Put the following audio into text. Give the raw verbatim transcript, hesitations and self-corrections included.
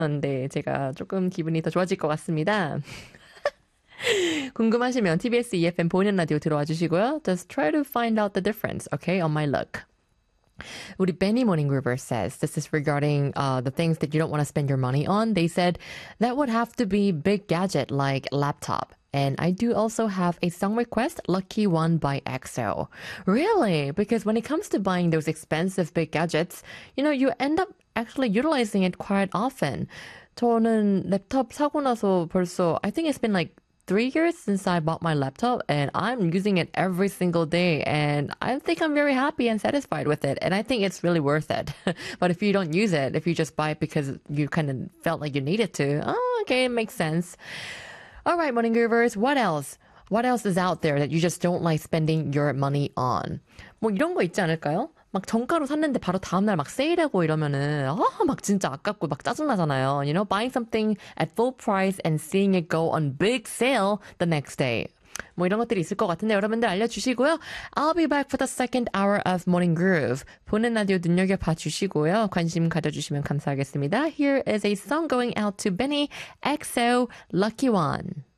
네, 제가 조금 기분이 더 좋아질 것 같습니다. 궁금하시면 티비에스 이에프엠 보이는 라디오 들어와 주시고요. Just try to find out the difference, okay, on my look. 우리 Benny Morning River says, this is regarding uh, the things that you don't want to spend your money on. They said that would have to be big gadget like laptop. And I do also have a song request, Lucky One by X O. Really? Because when it comes to buying those expensive big gadgets, you know, you end up actually utilizing it quite often. 저는 랩탑 사고 나서 벌써, I think it's been like three years since I bought my laptop and I'm using it every single day and I think I'm very happy and satisfied with it and I think it's really worth it. But if you don't use it, if you just buy it because you kind of felt like you needed to, oh, okay, it makes sense. All right, Morning Groovers, what else? What else is out there that you just don't like spending your money on? 뭐 이런 거 있지 않을까요? 막 정가로 샀는데 바로 다음날 막 세일하고 이러면은 아, 막 진짜 아깝고 막 짜증나잖아요. You know, buying something at full price and seeing it go on big sale the next day. 뭐 이런 것들이 있을 것 같은데 여러분들 알려주시고요. I'll be back for the second hour of Morning Groove. 보는 라디오 눈여겨봐 주시고요. 관심 가져주시면 감사하겠습니다. Here is a song going out to Benny X O, Lucky One.